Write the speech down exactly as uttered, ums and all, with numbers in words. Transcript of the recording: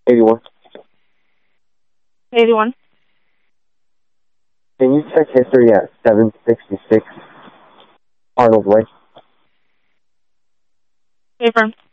eighty-one. eighty-one. Can you check history at seven sixty-six Arnold Way? Affirm.